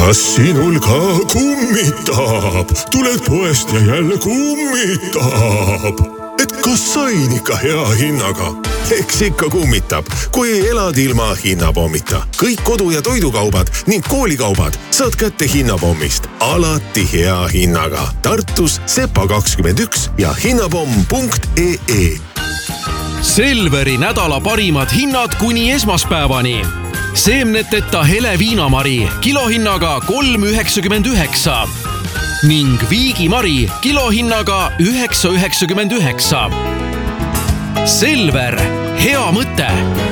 kas sinul ka kummitab? Tuled poest ja jälle kummitab. Et kas sain ikka hea hinnaga? Eks ikka kummitab, kui elad ilma hinnapommita. Kõik kodu- ja toidukaubad ning koolikaubad saad kätte hinnapommist. Alati hea hinnaga. Tartus Sepa 21 ja hinnapomm.ee. Selveri nädala parimad hinnad kuni esmaspäevani. Seemneteta hele viinamari kilohinnaga 3,99 ning viigimari kilohinnaga 9,99. Selver, hea mõte!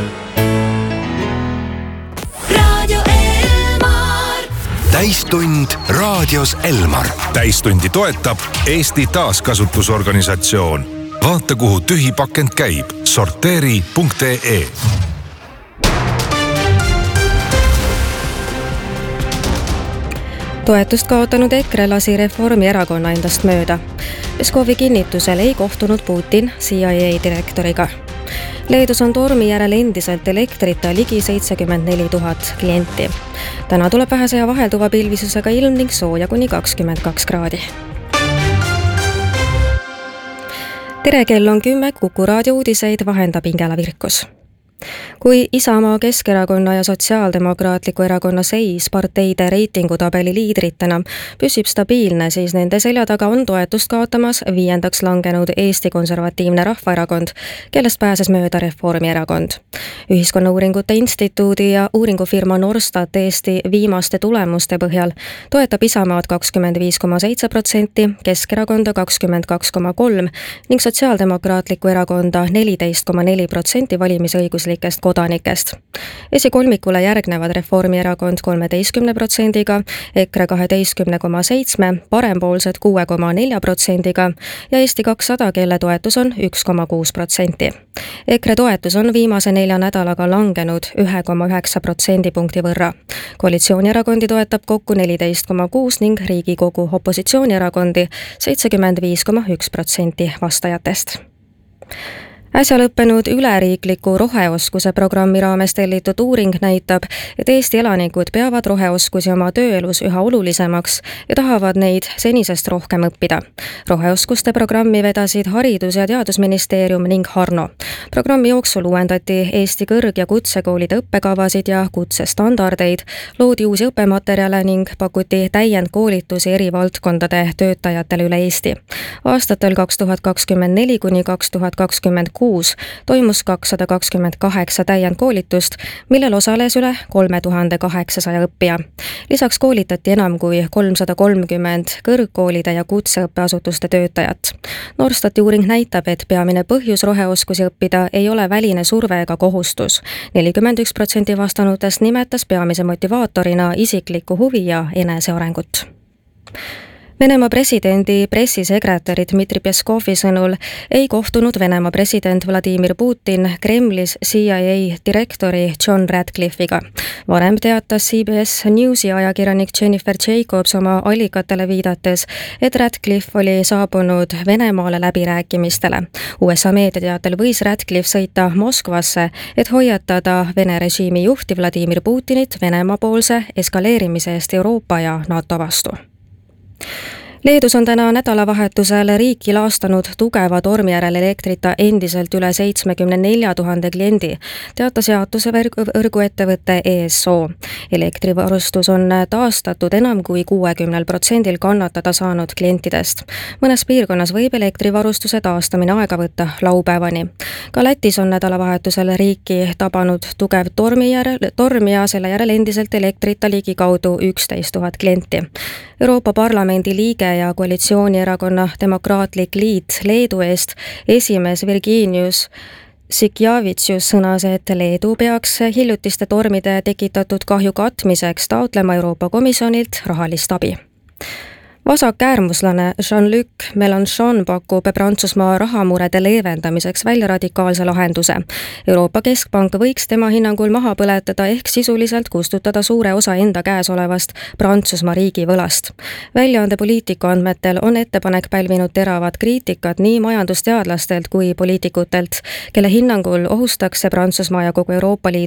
Raadio Elmar. Täistund raadios Elmar. Täistundi toetab Eesti Taaskasutusorganisatsioon. Vaata, kuhu tühi pakend käib. Sorteeri.ee. Toetust kaotanud EKRE lasi Reformierakonna endast mööda. Peskovi kinnitusel ei kohtunud Putin CIA direktoriga. Leedus on tormi järel endiselt elektrita ligi 74 000 klienti. Täna tuleb vähese ja vahelduva pilvisusega ilm ning sooja kuni 22 kraadi. Tere, kell on 10, Kuku raadio uudiseid vahendab Ingela Virkus. Kui Isamaa, Keskerakonna ja Sotsiaaldemokraatliku erakonna seis parteide reitingutabeli liidritena püsib stabiilne, siis nende selja taga on toetust kaotamas 5. langenud Eesti Konservatiivne Rahvaerakond, kellest pääses mööda Reformierakond. Ühiskonnauuringute instituudi ja uuringufirma Norstat Eesti viimaste tulemuste põhjal toetab Isamaad 25,7%, Keskerakonda 22,3% ning Sotsiaaldemokraatliku erakonda 14,4% valimisõiguslikest kodanikest. Esikolmikule järgnevad Reformierakond 13%-ga, EKRE 12,7%, parempoolsed 6,4%-ga ja Eesti 200, kelle toetus on 1,6%. EKRE toetus on viimase 4 nädalaga langenud 1,9% võrra. Koalitsioonierakondi toetab kokku 14,6% ning Riigikogu opositsioonierakondi 75,1% vastajatest. Äsja lõppenud üleriikliku roheoskuse programmi raames tellitud uuring näitab, et Eesti elanikud peavad roheoskusi oma tööelus üha olulisemaks ja tahavad neid senisest rohkem õppida. Roheoskuste programmi vedasid Haridus- ja Teadusministeerium ning Harno. Programmi jooksul uuendati Eesti kõrg- ja kutsekoolide õppekavasid ja kutsestandardeid, loodi uusi õppematerjale ning pakuti täiendkoolitusi eri valdkondade töötajatele üle Eesti. Aastatel 2024 kuni 2026 toimus 228 täiendkoolitust, millel osales üle 3800 õppija. Lisaks koolitati enam kui 330 kõrgkoolide ja kutseõppeasutuste töötajat. Norstati uuring näitab, et peamine põhjus roheoskusi õppida ei ole väline surve ega kohustus. 41% vastanutest nimetas peamise motivaatorina isiklikku huvi ja enesearengut. Venemaa presidendi pressisekretäri Dmitri Peskovi sõnul ei kohtunud Venemaa president Vladimir Putin Kremlis CIA direktori John Ratcliffe'iga. Varem teatas CBS Newsi ajakirjanik Jennifer Jacobs oma allikatele viidates, et Ratcliffe oli saabunud Venemaale läbirääkimistele. USA meediateatel võis Ratcliffe sõita Moskvasse, et hoiatada Vene režiimi juhti Vladimir Putinit Venemaa poolse eskaleerimise eest Euroopa ja NATO vastu. Leedus on täna nädalavahetusel riiki laastanud tugeva tormi järel elektrita endiselt üle 74 000 kliendi, teatas jaotusvõrguettevõte ESO. Elektrivarustus on taastatud enam kui 60% kannatada saanud klientidest. Mõnes piirkonnas võib elektrivarustuse taastamine aega võtta laupäevani. Ka Lätis on nädalavahetusel riiki tabanud tugev torm ja selle järel endiselt elektrita ligikaudu 11 000 klienti. Euroopa Parlamendi liige ja koalitsioonierakonna Demokraatlik Liit Leedu eest esimees Virginius Sikjavitsus sõnas, et Leedu peaks hiljutiste tormide tekitatud kahju katmiseks taotlema Euroopa Komisjonilt rahalist abi. Vasakäärmuslane Jean-Luc Mélenchon pakub Prantsusmaa rahamurede leevendamiseks välja radikaalse lahenduse. Euroopa Keskpank võiks tema hinnangul maha põletada ehk sisuliselt kustutada suure osa enda käes olevast Prantsusmaa riigivõlast. Väljaande Poliitika andmetel on ettepanek pälvinud teravat kriitikat nii majandusteadlastelt kui poliitikutelt, kelle hinnangul ohustaks see Prantsusmaa ja kogu Euroopa Liidu